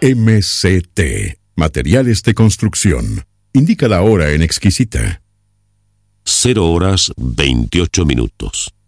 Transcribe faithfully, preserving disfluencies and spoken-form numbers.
M C T, Materiales de Construcción. Indica la hora en exquisita. Cero horas veintiocho minutos.